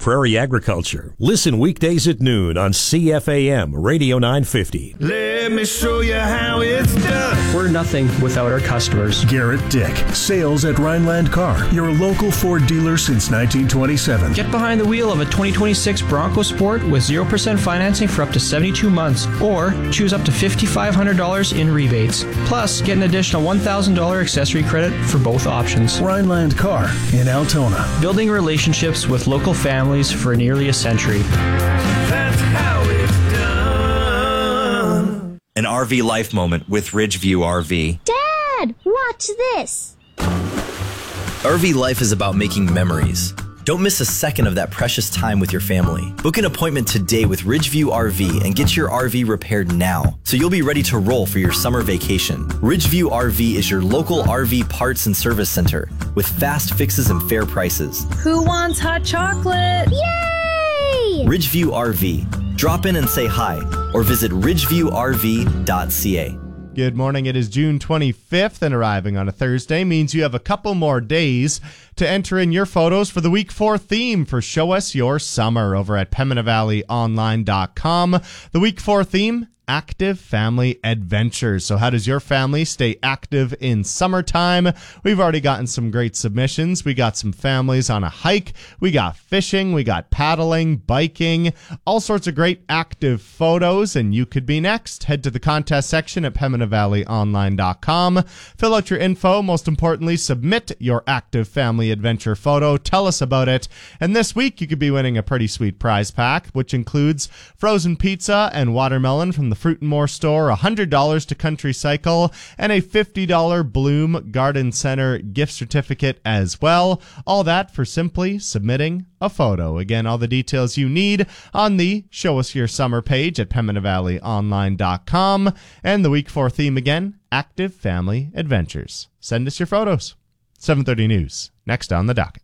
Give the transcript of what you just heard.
Prairie Agriculture. Listen weekdays at noon on CFAM Radio 950. Let me show you how it's done. We're nothing without our customers. Garrett Dick, sales at Rhineland Car, your local Ford dealer since 1927. Get behind the wheel of a 2026 Bronco Sport with 0% financing for up to 72 months, or choose up to $5,500 in rebates. Plus, get an additional $1,000 accessory credit for both options. Rhineland Car in Altona. Building relationships with local families for nearly a century. That's how it's done. An RV life moment with Ridgeview RV. Dad, watch this. RV life is about making memories. Don't miss a second of that precious time with your family. Book an appointment today with Ridgeview RV and get your RV repaired now, so you'll be ready to roll for your summer vacation. Ridgeview RV is your local RV parts and service center with fast fixes and fair prices. Who wants hot chocolate? Yay! Ridgeview RV. Drop in and say hi, or visit ridgeviewrv.ca. Good morning. It is June 25th, and arriving on a Thursday means you have a couple more days to enter in your photos for the Week 4 theme for Show Us Your Summer over at PembinaValleyOnline.com. The Week 4 theme, Active Family Adventures. So how does your family stay active in summertime? We've already gotten some great submissions. We got some families on a hike. We got fishing. We got paddling, biking, all sorts of great active photos, and you could be next. Head to the contest section at PembinaValleyOnline.com. Fill out your info. Most importantly, submit your active family adventure photo. Tell us about it. And this week, you could be winning a pretty sweet prize pack, which includes frozen pizza and watermelon from the Fruit & More store, $100 to Country Cycle, and a $50 Bloom Garden Center gift certificate as well. All that for simply submitting a photo. Again, all the details you need on the Show Us Your Summer page at PembinaValleyOnline.com. And the Week 4 theme again, Active Family Adventures. Send us your photos. 7:30 News, next on the docket.